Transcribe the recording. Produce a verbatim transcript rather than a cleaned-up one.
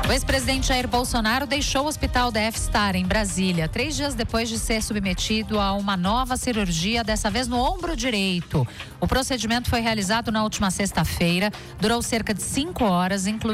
O ex-presidente Jair Bolsonaro deixou o hospital da F-Star em Brasília, três dias depois de ser submetido a uma nova cirurgia, dessa vez no ombro direito. O procedimento foi realizado na última sexta-feira, durou cerca de cinco horas, incluindo